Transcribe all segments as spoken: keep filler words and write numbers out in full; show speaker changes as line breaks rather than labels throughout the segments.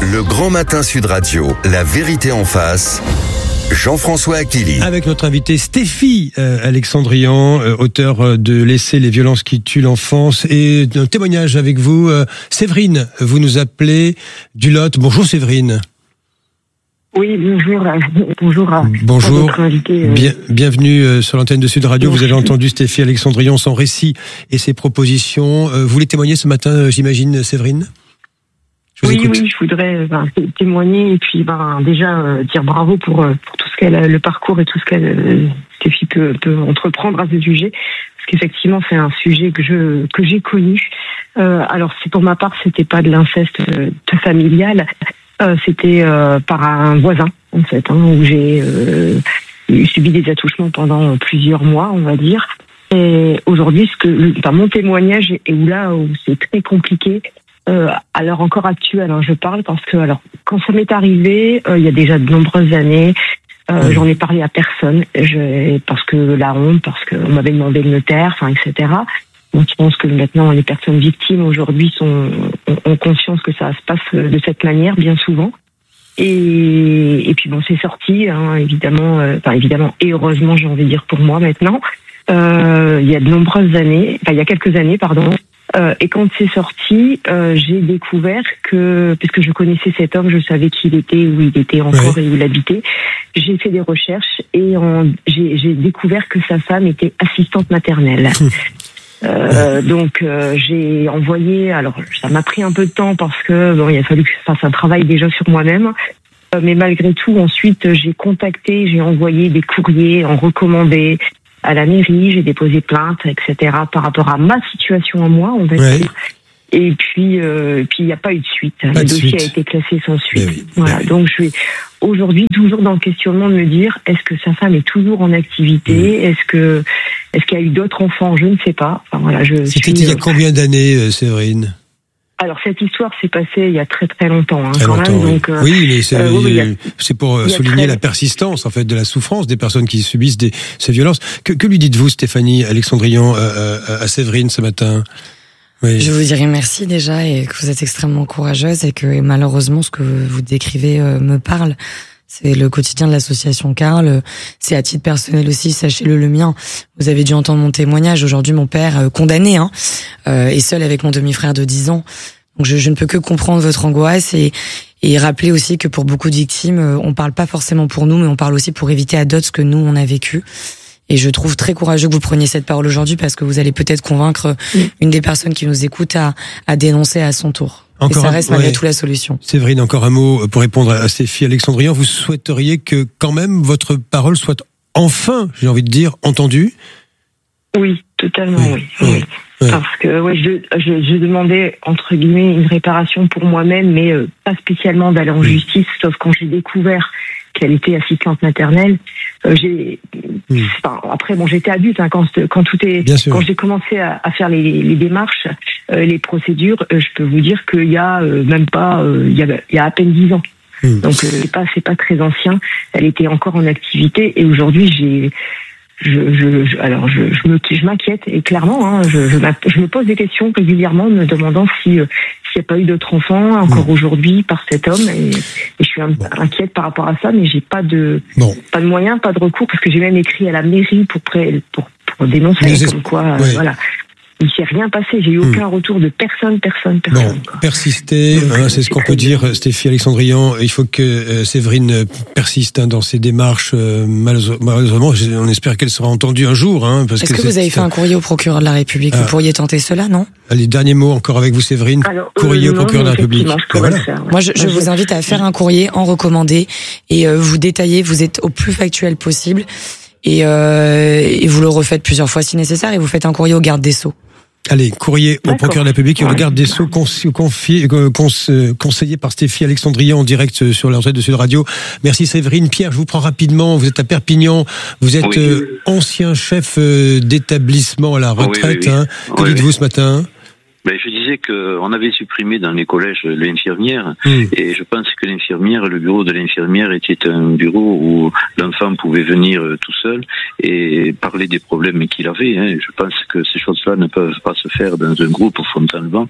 Le Grand Matin Sud Radio, la vérité en face. Jean-François Achilli.
Avec notre invité Stéphie euh, Alexandrian, euh, auteur de l'essai Les violences qui tuent l'enfance, et d'un témoignage avec vous. Euh, Séverine, vous nous appelez du Lot. Bonjour Séverine.
Oui, bonjour. Bonjour à,
bonjour.
à votre invité. Euh...
Bien, bienvenue euh, sur l'antenne de Sud Radio. Bonjour. Vous avez entendu Stéphie Alexandrian, son récit et ses propositions. Euh, vous voulez témoigner ce matin, euh, j'imagine, Séverine ?
Je oui, écoute. oui, je voudrais ben, témoigner et puis ben, déjà euh, dire bravo pour, pour tout ce qu'elle a, le parcours et tout ce qu'elle Stéphie peut, peut entreprendre à ce sujet, parce qu'effectivement c'est un sujet que je que j'ai connu. Euh, alors c'est pour ma part, c'était pas de l'inceste euh, familial, euh, c'était euh, par un voisin en fait, hein, où j'ai euh, subi des attouchements pendant plusieurs mois, on va dire. Et aujourd'hui, ce que enfin, mon témoignage est où là où c'est très compliqué. Euh, à l'heure encore actuelle, hein, je parle parce que alors quand ça m'est arrivé, euh, il y a déjà de nombreuses années, euh, mmh. j'en ai parlé à personne, je, parce que la honte, parce qu'on m'avait demandé de me taire, enfin, et cetera. Donc je pense que maintenant les personnes victimes aujourd'hui sont ont, ont conscience que ça se passe de cette manière bien souvent. Et, et puis bon, c'est sorti, hein, évidemment, euh, enfin évidemment et heureusement, j'ai envie de dire pour moi maintenant. Euh, il y a de nombreuses années, enfin il y a quelques années, pardon. Euh, et quand c'est sorti, euh, j'ai découvert que, puisque je connaissais cet homme, je savais qui il était, où il était encore ouais. et où il habitait. J'ai fait des recherches et en, j'ai, j'ai découvert que sa femme était assistante maternelle. euh, donc euh, j'ai envoyé, alors ça m'a pris un peu de temps parce que bon, il a fallu que je fasse un travail déjà sur moi-même. Euh, mais malgré tout, ensuite j'ai contacté, j'ai envoyé des courriers en recommandé à la mairie, j'ai déposé plainte, et cetera par rapport à ma situation à moi, on va ouais. dire. Et puis, euh, puis il n'y a pas eu de suite. Pas le de dossier suite. a été classé sans suite. Oui, voilà. Oui. Donc je suis aujourd'hui toujours dans le questionnement de me dire, est-ce que sa femme est toujours en activité ? oui. Est-ce que, est-ce qu'il y a eu d'autres enfants ? Je ne sais pas. Enfin, voilà, je
C'était
suis,
il y a combien d'années, Séverine ?
Alors cette histoire s'est passée il y a très très longtemps, hein,
très
quand
longtemps,
même.
Oui.
Donc, euh,
oui, mais c'est,
euh, oui, a,
c'est pour souligner très... la persistance en fait de la souffrance des personnes qui subissent des, ces violences. Que, que lui dites-vous, Stéphanie Alexandrian, euh, à Séverine ce matin ?
Oui. Je vous dirais merci déjà et que vous êtes extrêmement courageuse et que malheureusement ce que vous décrivez euh, me parle. C'est le quotidien de l'association Karl. C'est à titre personnel aussi, sachez-le, le mien. Vous avez dû entendre mon témoignage. Aujourd'hui, mon père, euh, condamné, hein, euh, est seul avec mon demi-frère de dix ans. Donc je, je ne peux que comprendre votre angoisse et, et rappeler aussi que pour beaucoup de victimes, on parle pas forcément pour nous, mais on parle aussi pour éviter à d'autres ce que nous, on a vécu. Et je trouve très courageux que vous preniez cette parole aujourd'hui parce que vous allez peut-être convaincre oui. une des personnes qui nous écoutent à, à dénoncer à son tour. Encore et ça reste un, malgré ouais. tout la solution.
Séverine, encore un mot pour répondre à Stéphie Alexandrian. Vous souhaiteriez que quand même votre parole soit enfin, j'ai envie de dire, entendue ?
Oui, totalement, oui. oui. oui. Ouais. Parce que ouais, je, je, je demandais entre guillemets une réparation pour moi-même, mais euh, pas spécialement d'aller en oui. justice, sauf quand j'ai découvert qu'elle était assistante maternelle. Euh, j'ai, oui. enfin, après, bon, j'étais adulte hein, quand, quand tout est, quand j'ai commencé à, à faire les, les démarches, euh, les procédures. Euh, je peux vous dire qu'il y a euh, même pas, euh, il y a, il y a à peine dix ans. Oui. Donc euh, c'est pas, c'est pas très ancien. Elle était encore en activité et aujourd'hui j'ai. Je, je, je, alors je, je, me, je m'inquiète et clairement, hein, je, je, je me pose des questions régulièrement, me demandant si euh, s'il n'y a pas eu d'autres enfants encore mmh. aujourd'hui par cet homme et, et je suis un, bon. inquiète par rapport à ça, mais j'ai pas de bon. pas de moyens, pas de recours parce que j'ai même écrit à la mairie pour pour pour dénoncer mais comme quoi, oui. euh, voilà. Il ne s'est rien passé, j'ai eu aucun mmh. retour de personne, personne, personne.
Bon, persister, Donc, hein, c'est ce qu'on peut dire, bien. Stéphie Alexandrian. Il faut que euh, Séverine persiste hein, dans ses démarches. Euh, malheureusement, on espère qu'elle sera entendue un jour. Hein, parce
Est-ce
que,
que vous avez fait un courrier au procureur de la République ah. Vous pourriez tenter cela, non ?
Les derniers mots encore avec vous, Séverine.
Alors,
courrier
euh,
au procureur
non,
de la République.
Ben voilà. faire, ouais.
Moi, je, je vous invite à faire un courrier en recommandé et euh, vous détaillez, vous êtes au plus factuel possible et, euh, et vous le refaites plusieurs fois si nécessaire et vous faites un courrier au garde des Sceaux.
Allez, courrier au procureur de la République et au garde des Sceaux confié, conseillé par Stéphie Alexandrian en direct sur l'antenne de Sud Radio. Merci Séverine. Pierre, je vous prends rapidement. Vous êtes à Perpignan. Vous êtes oui. euh, ancien chef d'établissement à la retraite. Oui, oui, oui. Hein. Que oui, dites-vous oui. ce matin ?
Ben, je disais qu'on avait supprimé dans les collèges l'infirmière, mmh. et je pense que l'infirmière, le bureau de l'infirmière était un bureau où l'enfant pouvait venir tout seul et parler des problèmes qu'il avait. Hein. Je pense que ces choses-là ne peuvent pas se faire dans un groupe Fontainebleau,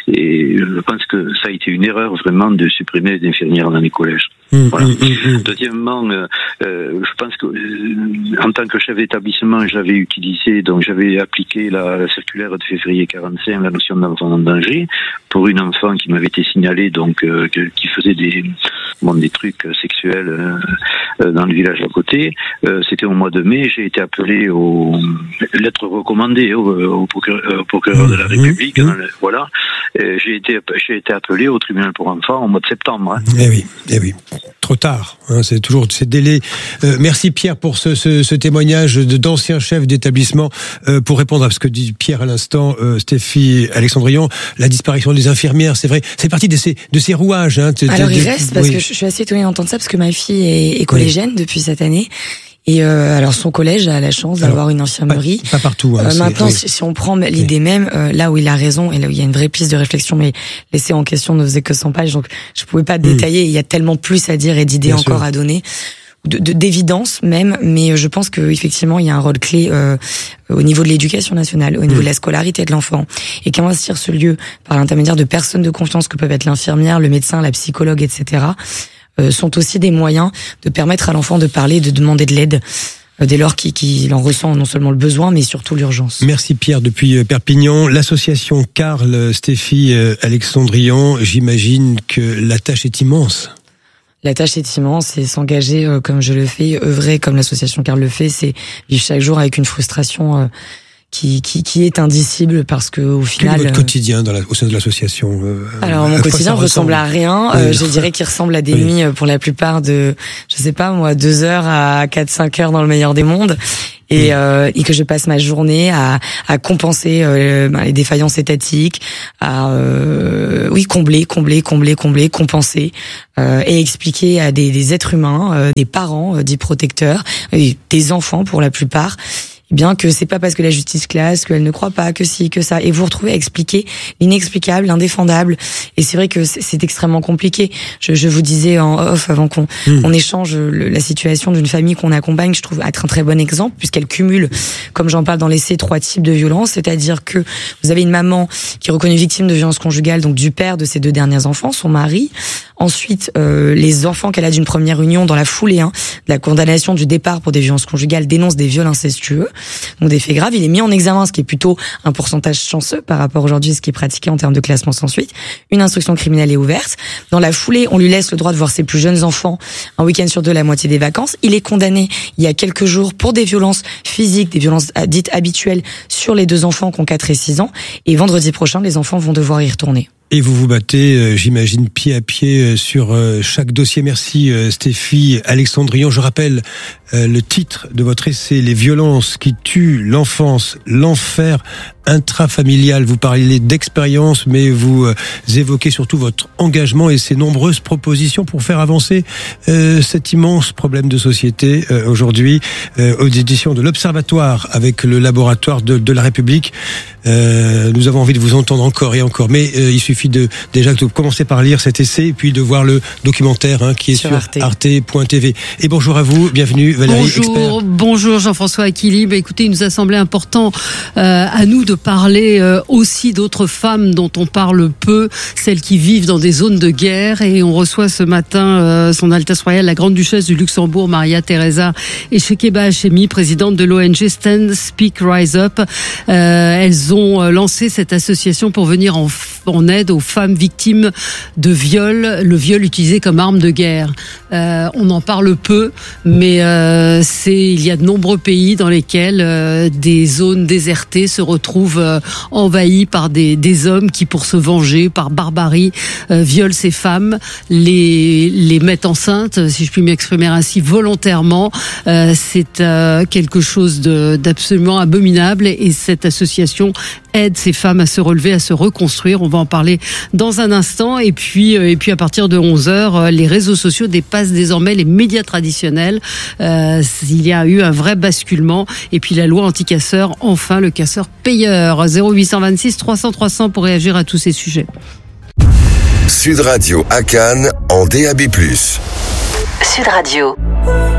et je pense que ça a été une erreur vraiment de supprimer les infirmières dans les collèges. Mmh, voilà. Mmh, mmh. Deuxièmement, euh, euh, je pense que euh, en tant que chef d'établissement, j'avais utilisé, donc j'avais appliqué la, la circulaire de février quarante-cinq, la notion d'enfant en danger, pour une enfant qui m'avait été signalée, donc euh, qui faisait des bon, des trucs sexuels euh, dans le village à côté. Euh, c'était au mois de mai. J'ai été appelé aux lettres recommandées au, au, procureur, au procureur de la République. Mmh. Le, voilà. Et j'ai été j'ai été appelé au tribunal pour enfants au mois de septembre. Hein.
Eh oui, eh oui. Trop tard, hein, c'est toujours ces délais. Euh, merci Pierre pour ce, ce, ce témoignage de, d'anciens chefs d'établissement. Euh, pour répondre à ce que dit Pierre à l'instant, euh, Stéphie Alexandrian, la disparition des infirmières, c'est vrai, c'est partie de ces, de ces rouages. Hein, de,
Alors
de,
il reste, parce
oui.
que je suis assez étonnée d'entendre ça, parce que ma fille est, est collégienne oui. depuis cette année. Et euh, alors son collège a la chance d'avoir alors, une infirmerie.
Pas, pas partout. Hein,
euh, maintenant, oui. si, si on prend l'idée oui. même, euh, là où il a raison et là où il y a une vraie piste de réflexion, mais l'essai en question ne faisait que cent pages, donc je pouvais pas mmh. détailler. Il y a tellement plus à dire et d'idées Bien encore sûr. à donner, de, de, d'évidence même. Mais je pense que effectivement, il y a un rôle clé euh, au niveau de l'éducation nationale, au niveau mmh. de la scolarité de l'enfant, et qu'investir ce lieu par l'intermédiaire de personnes de confiance que peuvent être l'infirmière, le médecin, la psychologue, et cetera. Euh, sont aussi des moyens de permettre à l'enfant de parler, de demander de l'aide euh, dès lors qu'il, qu'il en ressent non seulement le besoin, mais surtout l'urgence.
Merci Pierre depuis Perpignan. L'association Carl, Stéphie Alexandrian, j'imagine que la tâche est immense.
La tâche est immense et s'engager euh, comme je le fais, œuvrer comme l'association Carl le fait, c'est vivre chaque jour avec une frustration euh, Qui, qui, qui est indicible parce que au final.
Quel est votre quotidien dans la, au sein de l'association euh,
Alors mon quotidien ressemble à rien. Oui. Euh, je dirais qu'il ressemble à des oui. nuits pour la plupart de, je sais pas moi, deux heures à quatre cinq heures dans le meilleur des mondes. Et, mmh. euh, et que je passe ma journée à, à compenser euh, les défaillances étatiques, à euh, oui combler, combler, combler, combler, compenser euh, et expliquer à des, des êtres humains, euh, des parents, euh, des protecteurs, euh, des enfants pour la plupart. Bien que c'est pas parce que la justice classe, qu'elle ne croit pas, que si, que ça. Et vous vous retrouvez à expliquer l'inexplicable, l'indéfendable. Et c'est vrai que c'est, c'est extrêmement compliqué. Je, je vous disais en off avant qu'on mmh. on échange le, la situation d'une famille qu'on accompagne, je trouve être un très bon exemple, puisqu'elle cumule, comme j'en parle dans l'essai, trois types de violences. C'est-à-dire que vous avez une maman qui est reconnue victime de violences conjugales, donc du père de ses deux derniers enfants, son mari. Ensuite, euh, les enfants qu'elle a d'une première union, dans la foulée hein, de la condamnation du départ pour des violences conjugales, dénoncent des viols incestueux. Donc des faits graves, il est mis en examen, ce qui est plutôt un pourcentage chanceux par rapport aujourd'hui à ce qui est pratiqué en termes de classement sans suite. Une instruction criminelle est ouverte. Dans la foulée, on lui laisse le droit de voir ses plus jeunes enfants un week-end sur deux, la moitié des vacances. Il est condamné il y a quelques jours pour des violences physiques, des violences dites habituelles sur les deux enfants qui ont quatre et six ans. Et vendredi prochain, les enfants vont devoir y retourner.
Et vous vous battez, euh, j'imagine, pied à pied euh, sur euh, chaque dossier. Merci euh, Stéphie Alexandrian. Je rappelle euh, le titre de votre essai, Les violences qui tuent l'enfance, l'enfer intrafamilial. Vous parlez d'expérience, mais vous euh, évoquez surtout votre engagement et ces nombreuses propositions pour faire avancer euh, cet immense problème de société euh, aujourd'hui euh, aux éditions de l'Observatoire avec le laboratoire de, de la République. Euh, nous avons envie de vous entendre encore et encore, mais euh, il suffit de déjà que vous commencez par lire cet essai et puis de voir le documentaire hein, qui est sur, sur arte point t v. Et bonjour à vous, bienvenue Valérie.
Bonjour,
expert.
Bonjour Jean-François Aquili. Bah, écoutez, il nous a semblé important euh, à nous de parler euh, aussi d'autres femmes dont on parle peu, celles qui vivent dans des zones de guerre. Et on reçoit ce matin euh, son Altesse Royale, la Grande Duchesse du Luxembourg, Maria Teresa Eshekeba Hachemi, présidente de l'O N G Stand, Speak, Rise Up. Euh, elles ont lancé cette association pour venir en, en aide aux femmes victimes de viol, le viol utilisé comme arme de guerre. Euh, on en parle peu, mais euh, c'est, il y a de nombreux pays dans lesquels euh, des zones désertées se retrouvent euh, envahies par des, des hommes qui, pour se venger, par barbarie, euh, violent ces femmes, les, les mettent enceintes, si je puis m'exprimer ainsi, volontairement. Euh, c'est euh, quelque chose de, d'absolument abominable et cette association aide ces femmes à se relever, à se reconstruire. On va va en parler dans un instant. Et puis, et puis à partir de onze heures, les réseaux sociaux dépassent désormais les médias traditionnels. Euh, il y a eu un vrai basculement. Et puis la loi anti-casseur, enfin le casseur-payeur. zéro huit cent vingt-six trois cents trois cents pour réagir à tous ces sujets.
Sud Radio à Cannes en D A B plus.
Sud Radio.